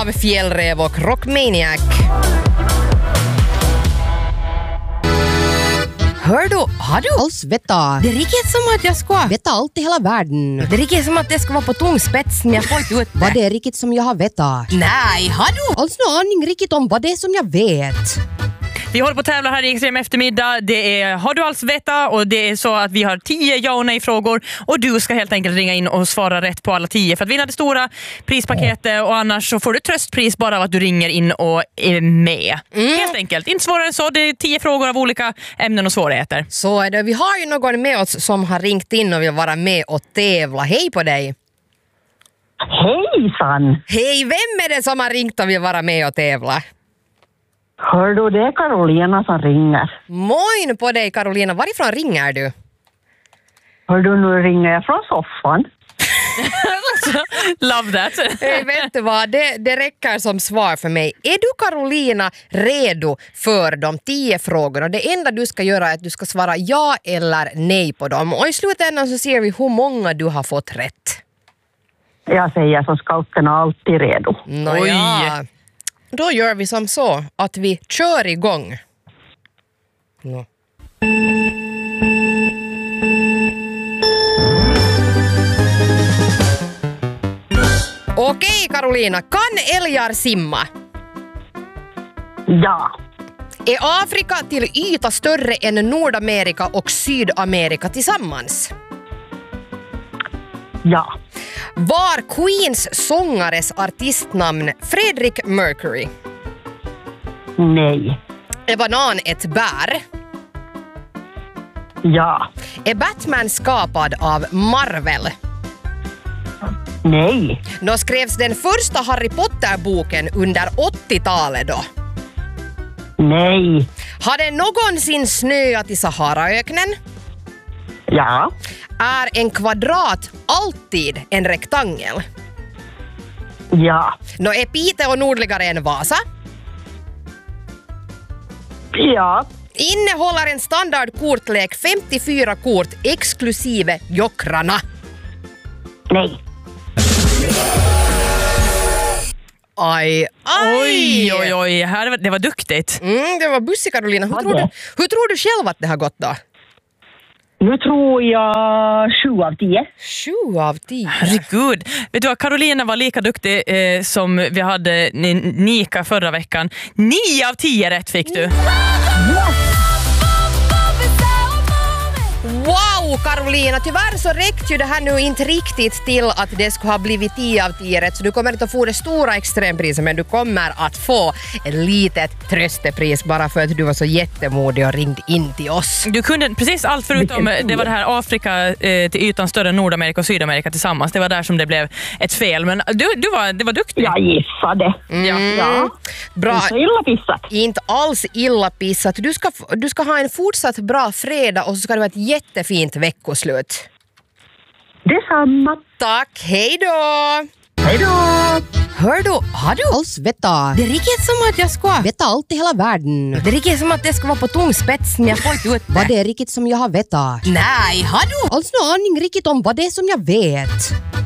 av Fjällräv och Rockmaniac. Hör du, har du alls veta? Det är riktigt som att jag ska Veta allt i hela världen. Det är riktigt som att det ska vara på tungspets, men jag får inte ut det. Vad det är riktigt som jag har vetat? Nej, har du? Alls någon aning riktigt om vad det är som jag vet. Vi håller på att tävla här i Extrem eftermiddag. Det är Har du alls veta? Och det är så att vi har 10 ja och nej-frågor. Och du ska helt enkelt ringa in och svara rätt på alla 10 för att vinna det stora prispaketet. Och annars så får du tröstpris bara av att du ringer in och är med. Helt enkelt. Inte svårare än så. Det är 10 frågor av olika ämnen och svårigheter. Så är det. Vi har ju någon med oss som har ringt in och vill vara med och tävla. Hej på dig! Hejsan! Hej, vem är det som har ringt och vill vara med och tävla? Hör du, det är Karolina som ringer. Moin på dig Karolina, varifrån ringer du? Hör du, nu ringer jag från soffan. Love that. Hey, vet du vad, det räcker som svar för mig. Är du Karolina redo för de 10 frågorna? Det enda du ska göra är att du ska svara ja eller nej på dem. Och i slutändan så ser vi hur många du har fått rätt. Jag säger så scouten är alltid redo. Nåja. Då gör vi som så att vi kör igång. No. Okej Karolina, kan älgar simma? Ja. Är Afrika till yta större än Nordamerika och Sydamerika tillsammans? Ja. Var Queens sångares artistnamn Fredrik Mercury? Nej. Är banan ett bär? Ja. Är Batman skapad av Marvel? Nej. Då skrevs den första Harry Potter-boken under 80-talet då? Nej. Har det någonsin snöat i Saharaöknen? Ja. Är en kvadrat alltid en rektangel? Ja. Nå är Piteå nordligare än Vasa? Ja. Innehåller en standardkortlek 54 kort exklusive jokrarna? Nej. Aj, aj! Oj, det var duktigt. Det var bussig Karolina. Hur tror du själv att det har gått då? Nu tror jag 7 av 10. 7 av 10. Herregud. Vet du vad, Karolina var lika duktig som vi hade Nika förra veckan. 9 av 10 rätt fick du. Wow Karolina, tyvärr så räckte ju det här nu inte riktigt till att det skulle ha blivit 10 av 10 rätt, så du kommer inte att få det stora extrempriset, men du kommer att få ett litet tröstepris bara för att du var så jättemodig och ringde in till oss. Du kunde precis allt förutom det var det här Afrika till ytan större än Nordamerika och Sydamerika tillsammans. Det var där som det blev ett fel, men det var duktig. Jag gissade. Ja. Bra. Inte så illa pissat. Inte alls illa pissat. Du ska ha en fortsatt bra fredag och så ska det vara ett jättefint veckoslut. Detsamma. Tack, hej då! Hej då! Hör du, har du alls veta? Det är riktigt som att jag ska Veta allt i hela världen. Det är riktigt som att det ska vara på tungspets, men jag får inte ut det. Vad det är riktigt som jag har vetat? Nej, har du? Alls någon aning riktigt om vad det är som jag vet.